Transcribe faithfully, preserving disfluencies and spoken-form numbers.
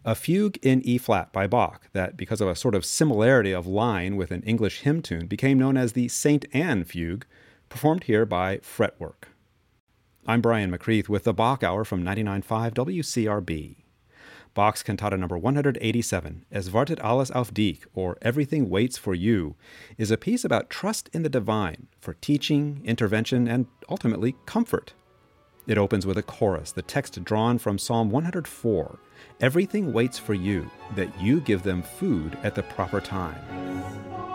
a fugue in E-flat by Bach that, because of a sort of similarity of line with an English hymn tune, became known as the Saint Anne Fugue, performed here by Fretwork. I'm Brian McCreath with the Bach Hour from ninety-nine point five W C R B. Bach's Cantata number one hundred eighty-seven, Es wartet alles auf dich, or Everything Waits for You, is a piece about trust in the divine for teaching, intervention, and ultimately comfort. It opens with a chorus, the text drawn from Psalm one hundred four, Everything waits for you, that you give them food at the proper time.